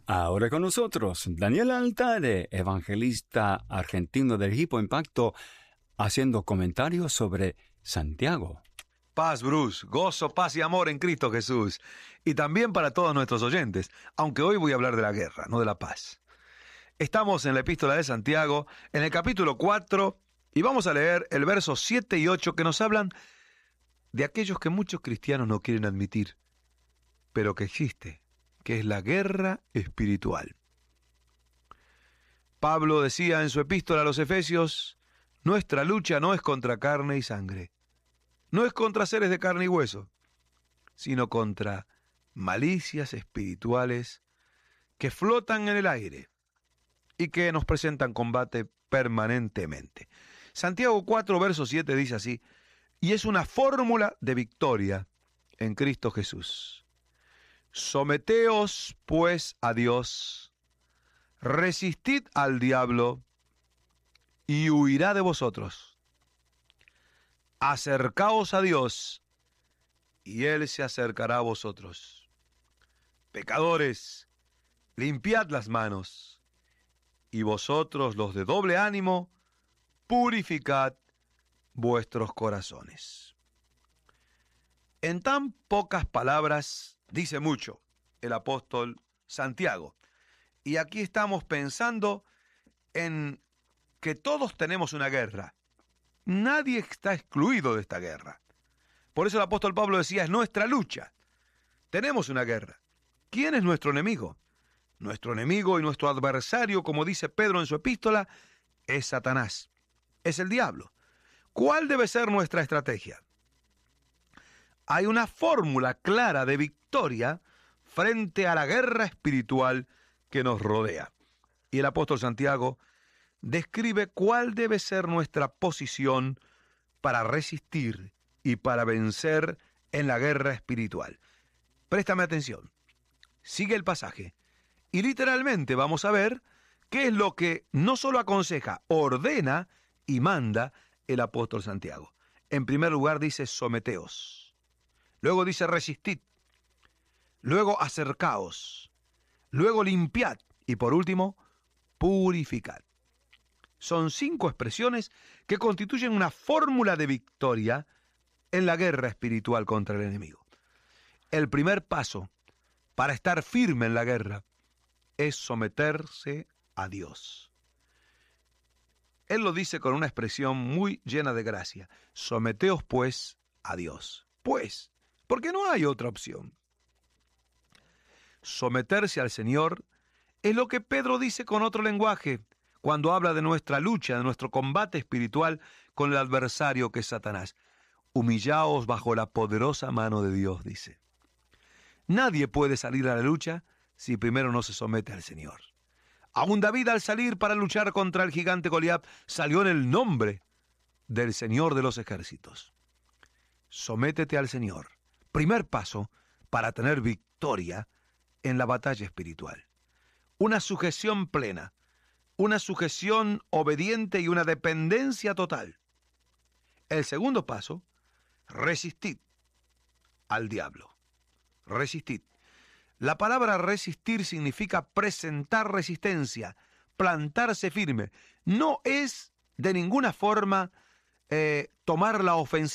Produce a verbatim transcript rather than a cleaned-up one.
Ahora con nosotros, Daniel Altare, evangelista argentino del Hipo Impacto, haciendo comentarios sobre Santiago. Paz, Bruce, gozo, paz y amor en Cristo Jesús. Y también para todos nuestros oyentes, aunque hoy voy a hablar de la guerra, no de la paz. Estamos en la epístola de Santiago, en el capítulo cuatro, y vamos a leer el verso siete y ocho que nos hablan de aquellos que muchos cristianos no quieren admitir, pero que existe, que es la guerra espiritual. Pablo decía en su epístola a los Efesios, nuestra lucha no es contra carne y sangre, no es contra seres de carne y hueso, sino contra malicias espirituales que flotan en el aire y que nos presentan combate permanentemente. Santiago cuatro, verso siete dice así, y es una fórmula de victoria en Cristo Jesús. Someteos, pues, a Dios, resistid al diablo, y huirá de vosotros. Acercaos a Dios, y Él se acercará a vosotros. Pecadores, limpiad las manos, y vosotros, los de doble ánimo, purificad vuestros corazones. En tan pocas palabras dice mucho el apóstol Santiago. Y aquí estamos pensando en que todos tenemos una guerra. Nadie está excluido de esta guerra. Por eso el apóstol Pablo decía, es nuestra lucha. Tenemos una guerra. ¿Quién es nuestro enemigo? Nuestro enemigo y nuestro adversario, como dice Pedro en su epístola, es Satanás. Es el diablo. ¿Cuál debe ser nuestra estrategia? Hay una fórmula clara de victoria frente a la guerra espiritual que nos rodea. Y el apóstol Santiago describe cuál debe ser nuestra posición para resistir y para vencer en la guerra espiritual. Préstame atención. Sigue el pasaje. Y literalmente vamos a ver qué es lo que no solo aconseja, ordena y manda el apóstol Santiago. En primer lugar dice someteos. Luego dice resistid. Luego acercaos. Luego limpiad. Y por último, purificad. Son cinco expresiones que constituyen una fórmula de victoria en la guerra espiritual contra el enemigo. El primer paso para estar firme en la guerra es someterse a Dios. Él lo dice con una expresión muy llena de gracia. Someteos pues a Dios. Pues, porque no hay otra opción. Someterse al Señor es lo que Pedro dice con otro lenguaje cuando habla de nuestra lucha, de nuestro combate espiritual con el adversario que es Satanás. Humillaos bajo la poderosa mano de Dios, dice. Nadie puede salir a la lucha si primero no se somete al Señor. Aún David, al salir para luchar contra el gigante Goliat, salió en el nombre del Señor de los ejércitos. Sométete al Señor. Primer paso para tener victoria en la batalla espiritual. Una sujeción plena, una sujeción obediente y una dependencia total. El segundo paso, resistid al diablo. Resistid. La palabra resistir significa presentar resistencia, plantarse firme. No es de ninguna forma eh, tomar la ofensiva.